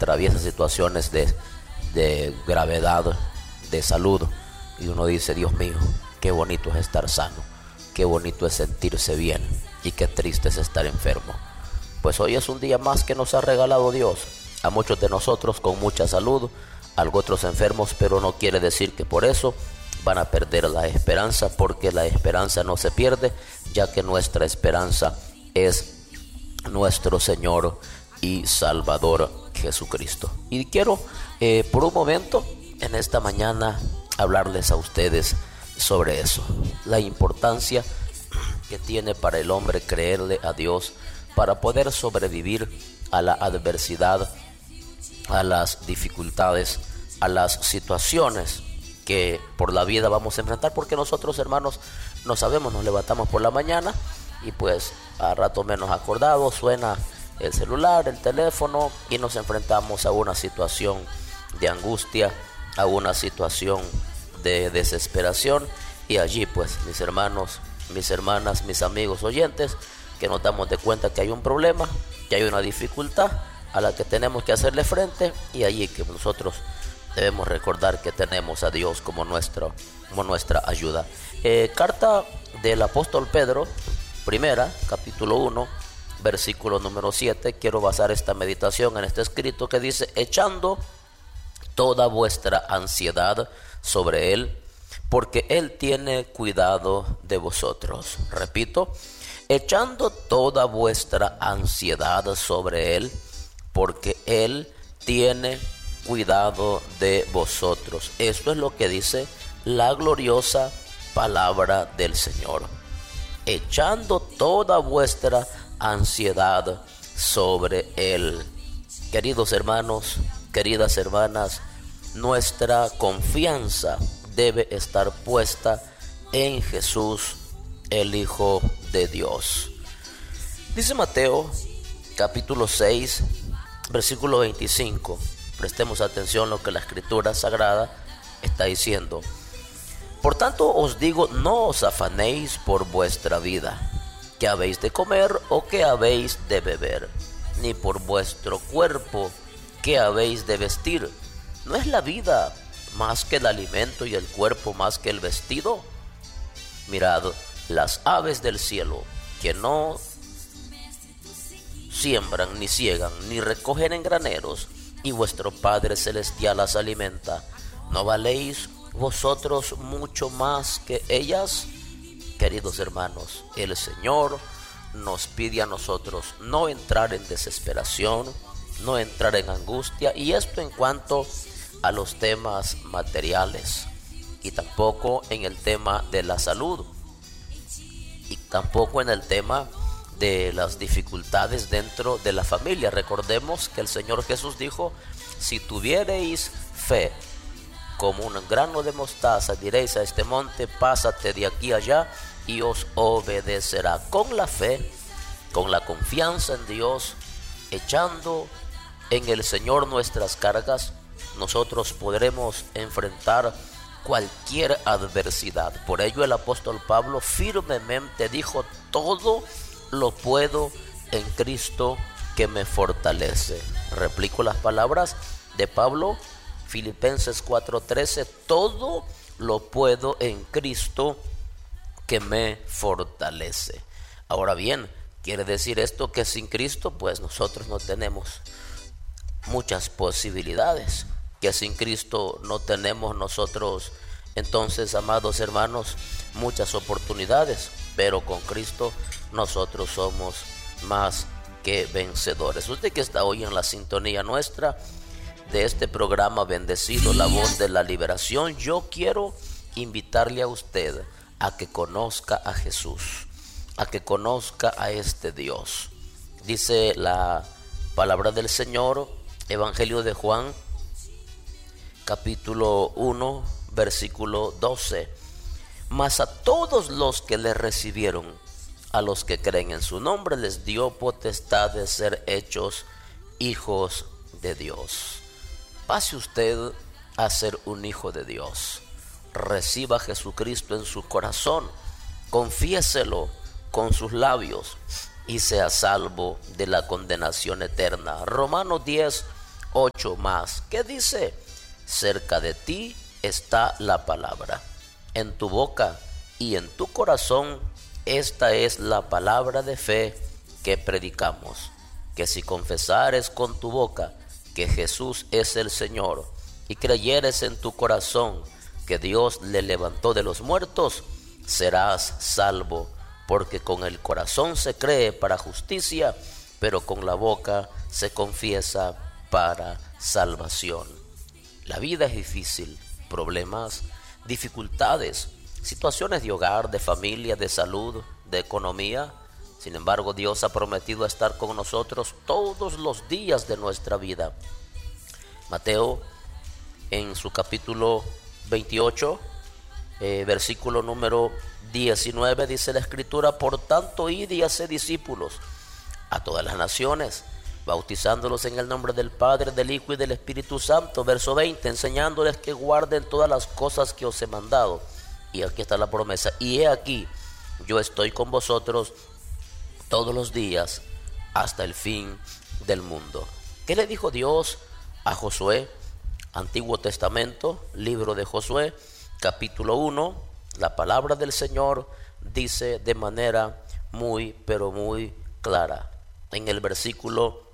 atraviesa situaciones de gravedad, de salud, y uno dice: Dios mío, qué bonito es estar sano, qué bonito es sentirse bien, y qué triste es estar enfermo. Pues hoy es un día más que nos ha regalado Dios, a muchos de nosotros con mucha salud, a otros enfermos, pero no quiere decir que por eso van a perder la esperanza, porque la esperanza no se pierde, ya que nuestra esperanza es nuestro Señor y Salvador Jesucristo. Y quiero por un momento en esta mañana hablarles a ustedes sobre eso, la importancia que tiene para el hombre creerle a Dios para poder sobrevivir a la adversidad, a las dificultades, a las situaciones que por la vida vamos a enfrentar, porque nosotros, hermanos, no sabemos, nos levantamos por la mañana y pues a rato menos acordado suena el celular, el teléfono, y nos enfrentamos a una situación de angustia, a una situación de desesperación, y allí pues mis hermanos, mis hermanas, mis amigos oyentes, que nos damos de cuenta que hay un problema, que hay una dificultad a la que tenemos que hacerle frente, y allí que nosotros debemos recordar que tenemos a Dios como nuestra ayuda. Carta del apóstol Pedro, primera, capítulo 1, versículo número 7. Quiero basar esta meditación en este escrito que dice: echando toda vuestra ansiedad sobre Él, porque Él tiene cuidado de vosotros. Repito, echando toda vuestra ansiedad sobre Él, porque Él tiene cuidado de vosotros. Esto es lo que dice la gloriosa palabra del Señor. Echando toda vuestra ansiedad sobre Él. Queridos hermanos, queridas hermanas, nuestra confianza debe estar puesta en Jesús, el Hijo de Dios. Dice Mateo, capítulo 6, versículo 25. Prestemos atención a lo que la Escritura Sagrada está diciendo. Por tanto os digo, no os afanéis por vuestra vida, qué habéis de comer o qué habéis de beber, ni por vuestro cuerpo, qué habéis de vestir. ¿No es la vida más que el alimento y el cuerpo más que el vestido? Mirad las aves del cielo, que no siembran, ni ciegan, ni recogen en graneros, y vuestro Padre Celestial las alimenta. ¿No valéis vosotros mucho más que ellas? Queridos hermanos, el Señor nos pide a nosotros no entrar en desesperación, no entrar en angustia, y esto en cuanto a los temas materiales, y tampoco en el tema de la salud, y tampoco en el tema de las dificultades dentro de la familia. Recordemos que el Señor Jesús dijo: si tuviereis fe como un grano de mostaza, diréis a este monte: pásate de aquí allá, y os obedecerá. Con la fe, con la confianza en Dios, echando en el Señor nuestras cargas, nosotros podremos enfrentar cualquier adversidad. Por ello el apóstol Pablo firmemente dijo: todo lo puedo en Cristo que me fortalece. Replico las palabras de Pablo, Filipenses 4:13: todo lo puedo en Cristo que me fortalece. Ahora bien, quiere decir esto que sin Cristo pues nosotros no tenemos muchas posibilidades, que sin Cristo no tenemos nosotros entonces, amados hermanos, muchas oportunidades, pero con Cristo nosotros somos más que vencedores. Usted que está hoy en la sintonía nuestra de este programa bendecido, La Voz de la Liberación, yo quiero invitarle a usted a que conozca a Jesús, a que conozca a este Dios. Dice la palabra del Señor, Evangelio de Juan, capítulo 1, versículo 12: mas a todos los que le recibieron, a los que creen en su nombre, les dio potestad de ser hechos hijos de Dios. Pase usted a ser un hijo de Dios. Reciba a Jesucristo en su corazón, confiéselo con sus labios y sea salvo de la condenación eterna. Romanos 10, 8 más, que dice: cerca de ti está la palabra, en tu boca y en tu corazón. Esta es la palabra de fe que predicamos, que si confesares con tu boca que Jesús es el Señor y creyeres en tu corazón que Dios le levantó de los muertos, serás salvo, porque con el corazón se cree para justicia, pero con la boca se confiesa para salvación. La vida es difícil, problemas, dificultades, situaciones de hogar, de familia, de salud, de economía. Sin embargo, Dios ha prometido estar con nosotros todos los días de nuestra vida. Mateo, en su capítulo 28, versículo número 19, dice la Escritura: por tanto, id y haced discípulos a todas las naciones, bautizándolos en el nombre del Padre, del Hijo y del Espíritu Santo. Verso 20, enseñándoles que guarden todas las cosas que os he mandado. Y aquí está la promesa: y he aquí, yo estoy con vosotros todos los días hasta el fin del mundo. ¿Qué le dijo Dios a Josué? Antiguo Testamento, libro de Josué, capítulo 1, la palabra del Señor dice de manera muy, pero muy clara. En el versículo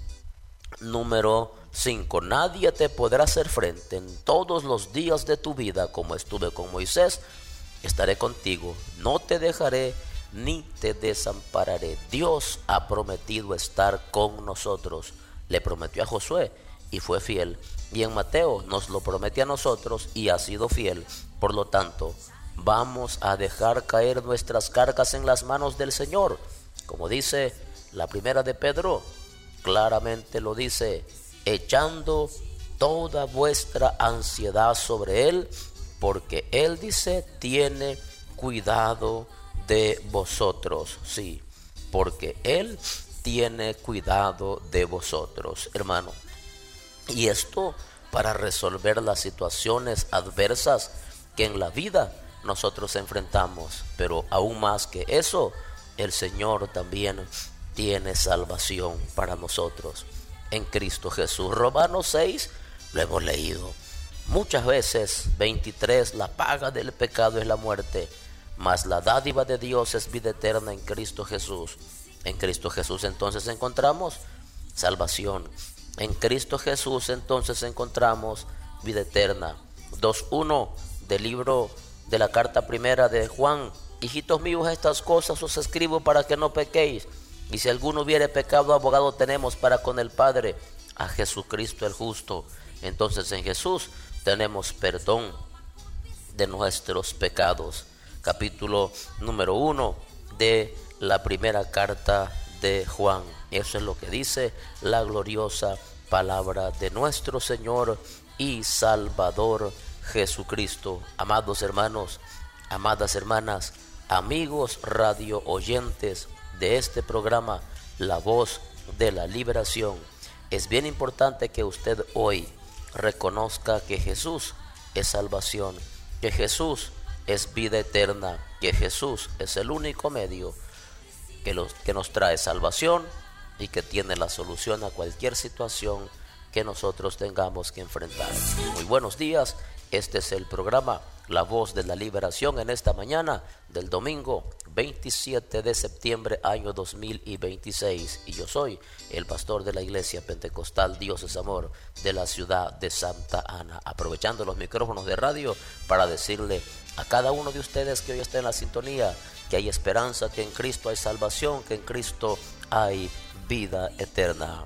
número 5: nadie te podrá hacer frente en todos los días de tu vida. Como estuve con Moisés, estaré contigo, no te dejaré ni te desampararé. Dios ha prometido estar con nosotros. Le prometió a Josué y fue fiel, y en Mateo nos lo promete a nosotros y ha sido fiel. Por lo tanto, vamos a dejar caer nuestras cargas en las manos del Señor. Como dice la primera de Pedro, claramente lo dice: echando toda vuestra ansiedad sobre Él, porque Él, dice, tiene cuidado de vosotros. Sí, porque Él tiene cuidado de vosotros, hermano. Y esto para resolver las situaciones adversas que en la vida nosotros enfrentamos. Pero aún más que eso, el Señor también tiene salvación para nosotros en Cristo Jesús. Romanos 6, lo hemos leído muchas veces, 23, la paga del pecado es la muerte, mas la dádiva de Dios es vida eterna en Cristo Jesús. En Cristo Jesús entonces encontramos salvación. En Cristo Jesús entonces encontramos vida eterna. 2:1 del libro de la carta primera de Juan: hijitos míos, estas cosas os escribo para que no pequéis. Y si alguno hubiere pecado, abogado tenemos para con el Padre, a Jesucristo el justo. Entonces en Jesús tenemos perdón de nuestros pecados. Capítulo número 1 de la primera carta de Juan. Eso es lo que dice la gloriosa palabra de nuestro Señor y Salvador Jesucristo. Amados hermanos, amadas hermanas, amigos radio oyentes de este programa, La Voz de la Liberación, es bien importante que usted hoy reconozca que Jesús es salvación, que Jesús es vida eterna, que Jesús es el único medio que nos trae salvación y que tiene la solución a cualquier situación que nosotros tengamos que enfrentar. Muy buenos días, este es el programa La Voz de la Liberación en esta mañana del domingo 27 de septiembre año 2026, y yo soy el pastor de la Iglesia Pentecostal Dios es Amor de la ciudad de Santa Ana, aprovechando los micrófonos de radio para decirle a cada uno de ustedes que hoy está en la sintonía que hay esperanza, que en Cristo hay salvación, que en Cristo hay vida eterna.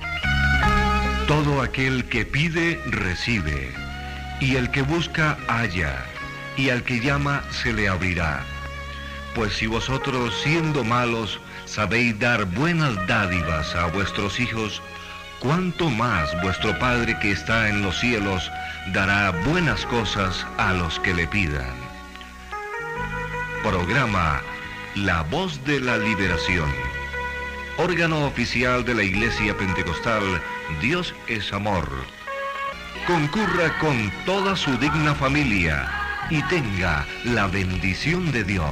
Todo aquel que pide, recibe, y el que busca, halla, y al que llama, se le abrirá. Pues si vosotros, siendo malos, sabéis dar buenas dádivas a vuestros hijos, cuánto más vuestro Padre que está en los cielos dará buenas cosas a los que le pidan. Programa La Voz de la Liberación. Órgano oficial de la Iglesia Pentecostal Dios es Amor. Concurra con toda su digna familia y tenga la bendición de Dios.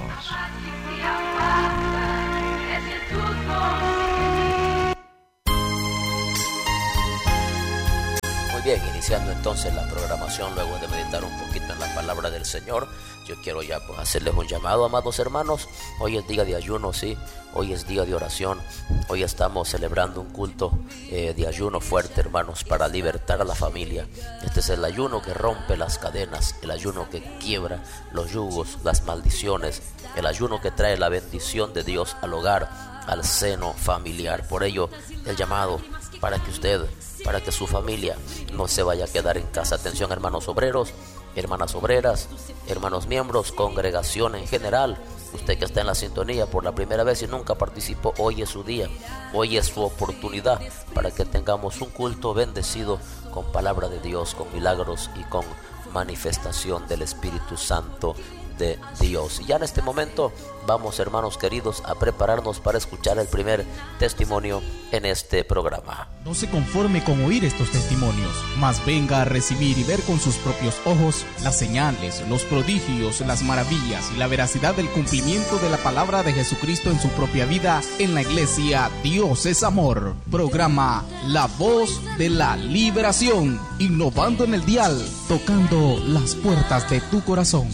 Bien, iniciando entonces la programación, luego de meditar un poquito en la palabra del Señor, yo quiero ya pues hacerles un llamado, amados hermanos. Hoy es día de ayuno, sí, hoy es día de oración. Hoy estamos celebrando un culto de ayuno fuerte, hermanos, para libertar a la familia. Este es el ayuno que rompe las cadenas, el ayuno que quiebra los yugos, las maldiciones, el ayuno que trae la bendición de Dios al hogar, al seno familiar. Por ello, el llamado para que usted, para que su familia no se vaya a quedar en casa. Atención, hermanos obreros, hermanas obreras, hermanos miembros, congregación en general. Usted que está en la sintonía por la primera vez y nunca participó, hoy es su día, hoy es su oportunidad para que tengamos un culto bendecido con palabra de Dios, con milagros y con manifestación del Espíritu Santo de Dios. Y ya en este momento vamos, hermanos queridos, a prepararnos para escuchar el primer testimonio en este programa. No se conforme con oír estos testimonios, mas venga a recibir y ver con sus propios ojos las señales, los prodigios, las maravillas y la veracidad del cumplimiento de la palabra de Jesucristo en su propia vida en la iglesia Dios es Amor. Programa La Voz de la Liberación, innovando en el dial, tocando las puertas de tu corazón.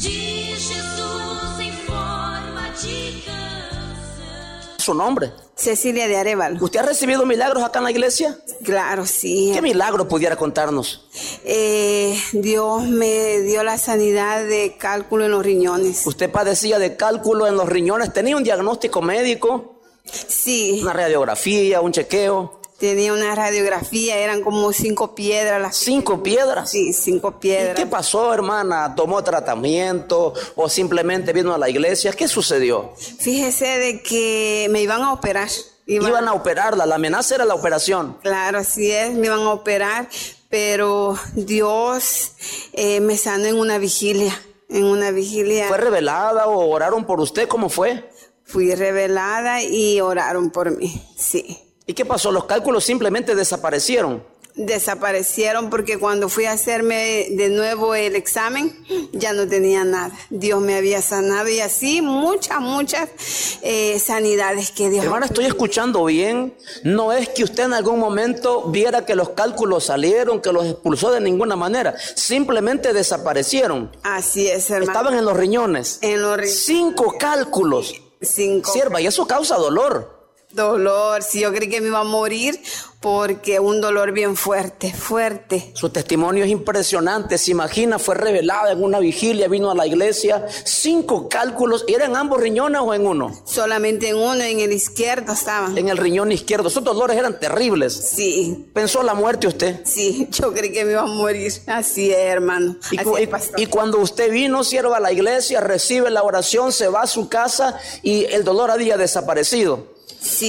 Su nombre. Cecilia de Arevalo. ¿Usted ha recibido milagros acá en la iglesia? Claro, sí. ¿Qué milagro pudiera contarnos? Dios me dio la sanidad de cálculo en los riñones. ¿Usted padecía de cálculo en los riñones? ¿Tenía un diagnóstico médico? Sí. ¿Una radiografía, un chequeo? Tenía una radiografía, eran como 5 piedras. ¿5 piedras? Sí, 5 piedras. ¿Y qué pasó, hermana? ¿Tomó tratamiento o simplemente vino a la iglesia? ¿Qué sucedió? Fíjese de que me iban a operar. Iban a operarla, la amenaza era la operación. Claro, así es, me iban a operar, pero Dios me sanó en una vigilia. ¿Fue revelada o oraron por usted? ¿Cómo fue? Fui revelada y oraron por mí, sí. ¿Y qué pasó? ¿Los cálculos simplemente desaparecieron? Desaparecieron porque cuando fui a hacerme de nuevo el examen ya no tenía nada. Dios me había sanado y así muchas sanidades que Dios. Hermana, estoy escuchando bien. No es que usted en algún momento viera que los cálculos salieron, que los expulsó de ninguna manera. Simplemente desaparecieron. Así es, hermano. Estaban en los riñones. En los riñones. 5 cálculos. 5. Sierva, y eso causa dolor. Dolor, sí, yo creí que me iba a morir porque un dolor bien fuerte. Su testimonio es impresionante, se imagina, fue revelada en una vigilia, vino a la iglesia, 5 cálculos, ¿y eran ambos riñones o en uno? Solamente en uno, en el izquierdo estaban. En el riñón izquierdo, esos dolores eran terribles. Sí. ¿Pensó la muerte usted? Sí, yo creí que me iba a morir, así es, hermano. Y cuando usted vino, sierva, a la iglesia, recibe la oración, se va a su casa y el dolor había desaparecido. Sí.